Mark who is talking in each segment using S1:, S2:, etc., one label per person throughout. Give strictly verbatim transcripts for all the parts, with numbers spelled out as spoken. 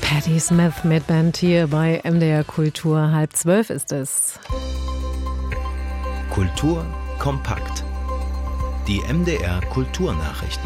S1: Patti Smith mit Band hier bei M D R Kultur. Halb zwölf ist es.
S2: Kultur kompakt. Die M D R Kulturnachrichten.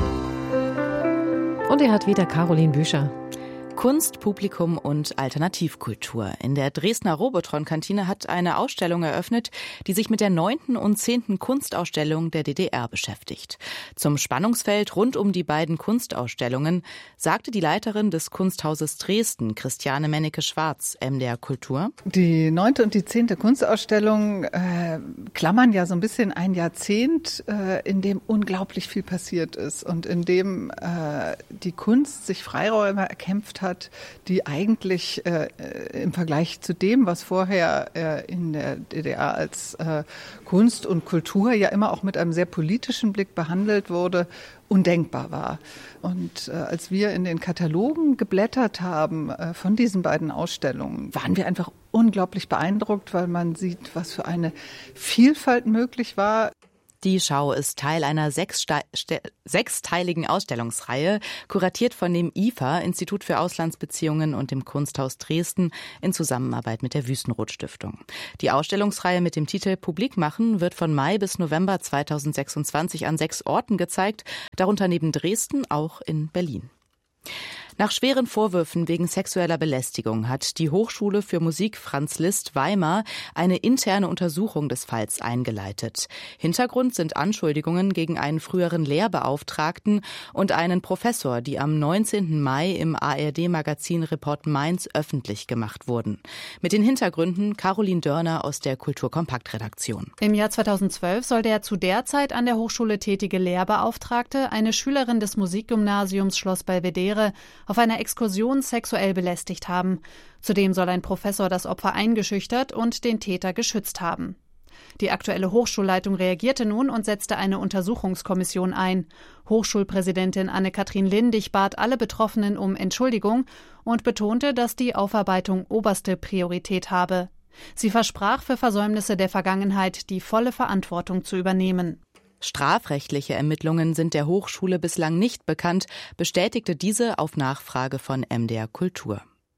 S1: Und er hat wieder Caroline Büscher.
S3: Kunst, Publikum und Alternativkultur. In der Dresdner Robotron-Kantine hat eine Ausstellung eröffnet, die sich mit der neunten und zehnten Kunstausstellung der D D R beschäftigt. Zum Spannungsfeld rund um die beiden Kunstausstellungen sagte die Leiterin des Kunsthauses Dresden, Christiane Mennecke-Schwarz, M D R Kultur.
S4: Die neunte und die zehnte Kunstausstellung äh, klammern ja so ein bisschen ein Jahrzehnt, äh, in dem unglaublich viel passiert ist und in dem äh, die Kunst sich Freiräume erkämpft hat, die eigentlich äh, im Vergleich zu dem, was vorher äh, in der D D R als äh, Kunst und Kultur ja immer auch mit einem sehr politischen Blick behandelt wurde, undenkbar war. Und äh, als wir in den Katalogen geblättert haben äh, von diesen beiden Ausstellungen, waren wir einfach unglaublich beeindruckt, weil man sieht, was für eine Vielfalt möglich war.
S3: Die Schau ist Teil einer sechsste- sechsteiligen Ausstellungsreihe, kuratiert von dem I F A, Institut für Auslandsbeziehungen, und dem Kunsthaus Dresden in Zusammenarbeit mit der Wüstenrot-Stiftung. Die Ausstellungsreihe mit dem Titel Publik machen wird von Mai bis November zweitausendsechsundzwanzig an sechs Orten gezeigt, darunter neben Dresden auch in Berlin. Nach schweren Vorwürfen wegen sexueller Belästigung hat die Hochschule für Musik Franz Liszt Weimar eine interne Untersuchung des Falls eingeleitet. Hintergrund sind Anschuldigungen gegen einen früheren Lehrbeauftragten und einen Professor, die am neunzehnten Mai im A R D-Magazin Report Mainz öffentlich gemacht wurden. Mit den Hintergründen Caroline Dörner aus der Kulturkompakt-Redaktion.
S5: Im Jahr zweitausendzwölf soll der zu der Zeit an der Hochschule tätige Lehrbeauftragte eine Schülerin des Musikgymnasiums Schloss Belvedere auf einer Exkursion sexuell belästigt haben. Zudem soll ein Professor das Opfer eingeschüchtert und den Täter geschützt haben. Die aktuelle Hochschulleitung reagierte nun und setzte eine Untersuchungskommission ein. Hochschulpräsidentin Anne-Kathrin Lindig bat alle Betroffenen um Entschuldigung und betonte, dass die Aufarbeitung oberste Priorität habe. Sie versprach, für Versäumnisse der Vergangenheit die volle Verantwortung zu übernehmen.
S3: Strafrechtliche Ermittlungen sind der Hochschule bislang nicht bekannt, bestätigte diese auf Nachfrage von M D R Kultur.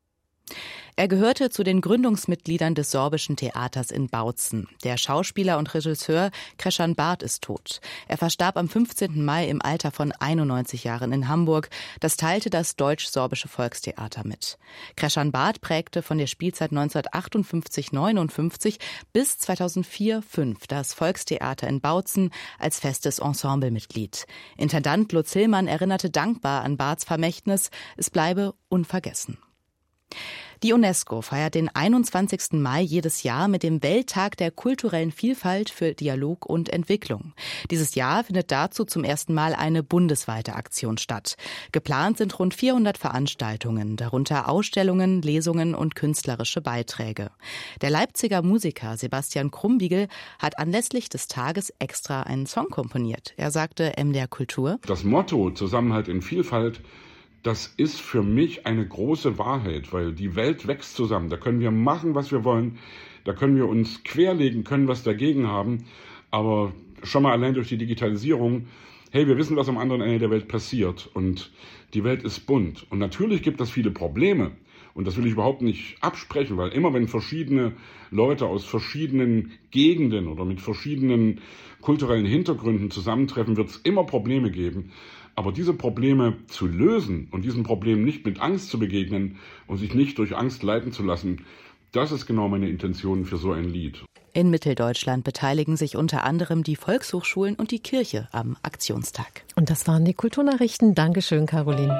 S3: Er gehörte zu den Gründungsmitgliedern des Sorbischen Theaters in Bautzen. Der Schauspieler und Regisseur Kreschan Barth ist tot. Er verstarb am fünfzehnten Mai im Alter von einundneunzig Jahren in Hamburg. Das teilte das Deutsch-Sorbische Volkstheater mit. Kreschan Barth prägte von der Spielzeit neunzehnhundertachtundfünfzig neunundfünfzig bis zweitausendvier fünf das Volkstheater in Bautzen als festes Ensemblemitglied. Intendant Lutz Hillmann erinnerte dankbar an Barths Vermächtnis, es bleibe unvergessen. Die UNESCO feiert den einundzwanzigsten Mai jedes Jahr mit dem Welttag der kulturellen Vielfalt für Dialog und Entwicklung. Dieses Jahr findet dazu zum ersten Mal eine bundesweite Aktion statt. Geplant sind rund vierhundert Veranstaltungen, darunter Ausstellungen, Lesungen und künstlerische Beiträge. Der Leipziger Musiker Sebastian Krumbiegel hat anlässlich des Tages extra einen Song komponiert. Er sagte M D R Kultur:
S6: Das Motto Zusammenhalt in Vielfalt, das ist für mich eine große Wahrheit, weil die Welt wächst zusammen. Da können wir machen, was wir wollen. Da können wir uns querlegen, können was dagegen haben. Aber schon mal allein durch die Digitalisierung, hey, wir wissen, was am anderen Ende der Welt passiert. Und die Welt ist bunt. Und natürlich gibt es viele Probleme. Und das will ich überhaupt nicht absprechen, weil immer wenn verschiedene Leute aus verschiedenen Gegenden oder mit verschiedenen kulturellen Hintergründen zusammentreffen, wird es immer Probleme geben. Aber diese Probleme zu lösen und diesen Problemen nicht mit Angst zu begegnen und sich nicht durch Angst leiten zu lassen, das ist genau meine Intention für so ein Lied.
S3: In Mitteldeutschland beteiligen sich unter anderem die Volkshochschulen und die Kirche am Aktionstag.
S1: Und das waren die Kulturnachrichten. Dankeschön, Caroline.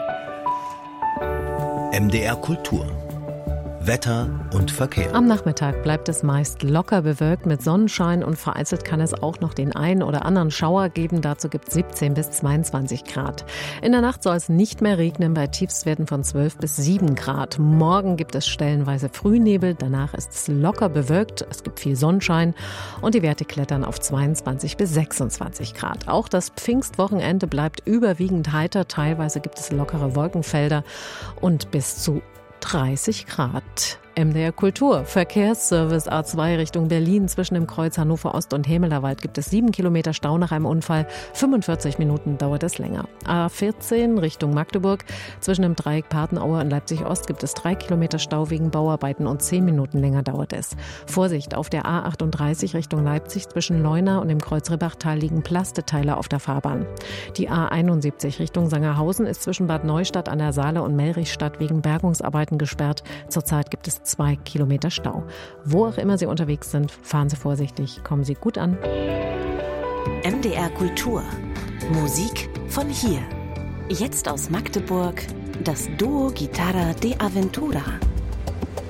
S2: M D R Kultur. Wetter und Verkehr.
S1: Am Nachmittag bleibt es meist locker bewölkt mit Sonnenschein und vereinzelt kann es auch noch den einen oder anderen Schauer geben. Dazu gibt es siebzehn bis zweiundzwanzig Grad. In der Nacht soll es nicht mehr regnen bei Tiefstwerten von zwölf bis sieben Grad. Morgen gibt es stellenweise Frühnebel, danach ist es locker bewölkt, es gibt viel Sonnenschein und die Werte klettern auf zweiundzwanzig bis sechsundzwanzig Grad. Auch das Pfingstwochenende bleibt überwiegend heiter, teilweise gibt es lockere Wolkenfelder und bis zu dreißig Grad. M D R Kultur. Verkehrsservice A zwei Richtung Berlin. Zwischen dem Kreuz Hannover Ost und Hämelerwald gibt es sieben Kilometer Stau nach einem Unfall. fünfundvierzig Minuten dauert es länger. A vierzehn Richtung Magdeburg. Zwischen dem Dreieck Patenaue und Leipzig Ost gibt es drei Kilometer Stau wegen Bauarbeiten und zehn Minuten länger dauert es. Vorsicht, auf der A achtunddreißig Richtung Leipzig zwischen Leuna und dem Kreuz Ribbachtal liegen Plasteteile auf der Fahrbahn. Die A einundsiebzig Richtung Sangerhausen ist zwischen Bad Neustadt an der Saale und Melrichstadt wegen Bergungsarbeiten gesperrt. Zurzeit gibt es zwei Kilometer Stau. Wo auch immer Sie unterwegs sind, fahren Sie vorsichtig, kommen Sie gut an.
S7: M D R Kultur. Musik von hier. Jetzt aus Magdeburg das Duo Guitarra de Aventura.